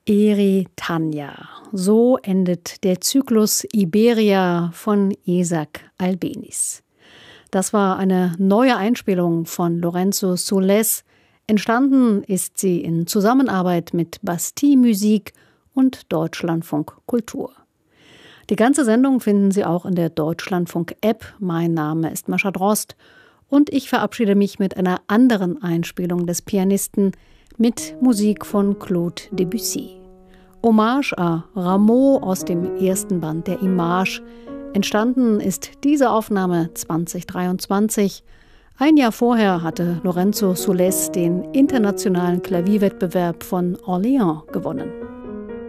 Eritania. So endet der Zyklus Iberia von Isaac Albéniz. Das war eine neue Einspielung von Lorenzo Solés. Entstanden ist sie in Zusammenarbeit mit Bastille Musik und Deutschlandfunk Kultur. Die ganze Sendung finden Sie auch in der Deutschlandfunk-App. Mein Name ist Mascha Drost und ich verabschiede mich mit einer anderen Einspielung des Pianisten mit Musik von Claude Debussy. Hommage à Rameau aus dem ersten Band der Images. Entstanden ist diese Aufnahme 2023. Ein Jahr vorher hatte Lorenzo Solés den internationalen Klavierwettbewerb von Orléans gewonnen.